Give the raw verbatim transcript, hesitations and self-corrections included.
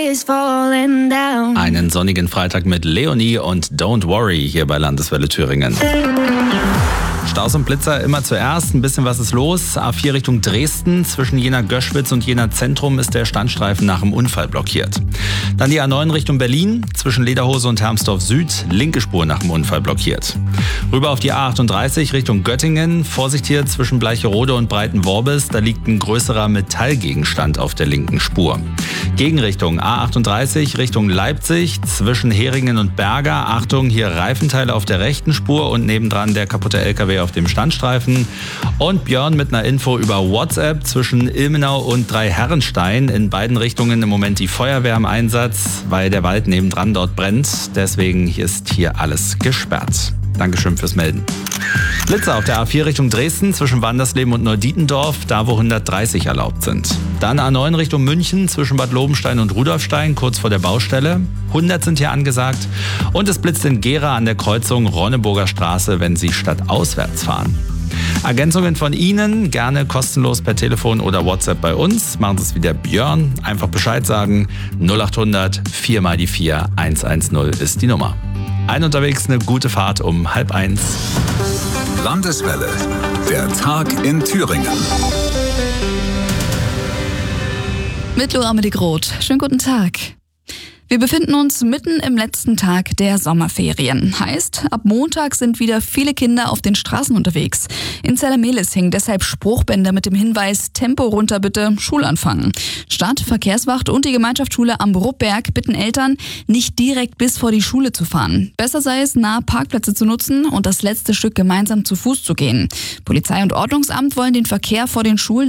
Einen sonnigen Freitag mit Leonie und Don't Worry hier bei Landeswelle Thüringen. Staus und Blitzer immer zuerst. Ein bisschen was ist los. A vier Richtung Dresden. Zwischen Jena-Göschwitz und Jena-Zentrum ist der Standstreifen nach dem Unfall blockiert. Dann die A neun Richtung Berlin. Zwischen Lederhose und Hermsdorf Süd. Linke Spur nach dem Unfall blockiert. Rüber auf die A achtunddreißig Richtung Göttingen. Vorsicht hier zwischen Bleicherode und Breitenworbis. Da liegt ein größerer Metallgegenstand auf der linken Spur. Gegenrichtung A achtunddreißig Richtung Leipzig. Zwischen Heringen und Berger. Achtung, hier Reifenteile auf der rechten Spur und nebendran der kaputte L K W auf dem Standstreifen. Und Björn mit einer Info über WhatsApp zwischen Ilmenau und Dreiherrenstein. In beiden Richtungen im Moment die Feuerwehr im Einsatz, weil der Wald nebendran dort brennt. Deswegen ist hier alles gesperrt. Dankeschön fürs Melden. Blitzer auf der A vier Richtung Dresden zwischen Wandersleben und Neudietendorf, da wo hundertdreißig erlaubt sind. Dann A neun Richtung München zwischen Bad Lobenstein und Rudolfstein, kurz vor der Baustelle. hundert sind hier angesagt. Und es blitzt in Gera an der Kreuzung Ronneburger Straße, wenn Sie stadtauswärts fahren. Ergänzungen von Ihnen gerne kostenlos per Telefon oder WhatsApp bei uns. Machen Sie es wie der Björn. Einfach Bescheid sagen. null achthundert vier mal die vier eins eins null ist die Nummer. Ein unterwegs, eine gute Fahrt um halb eins. Landeswelle, der Tag in Thüringen. Mit Laura Groth. Schönen guten Tag. Wir befinden uns mitten im letzten Tag der Sommerferien. Heißt, ab Montag sind wieder viele Kinder auf den Straßen unterwegs. In Zellermehlis hingen deshalb Spruchbänder mit dem Hinweis Tempo runter bitte, Schulanfang. Stadt, Verkehrswacht und die Gemeinschaftsschule am Bruckberg bitten Eltern, nicht direkt bis vor die Schule zu fahren. Besser sei es, nahe Parkplätze zu nutzen und das letzte Stück gemeinsam zu Fuß zu gehen. Polizei und Ordnungsamt wollen den Verkehr vor den Schulen